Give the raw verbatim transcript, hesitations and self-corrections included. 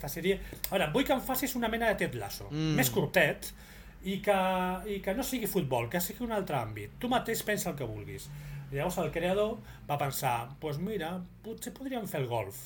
aquesta sèrie... A veure, vull que em facis una mena de Ted Lasso, mm. més curtet, i que, i que no sigui futbol, que sigui un altre àmbit. Tu mateix pensa el que vulguis. I llavors el creador va pensar, doncs pues mira, potser podríem fer el golf.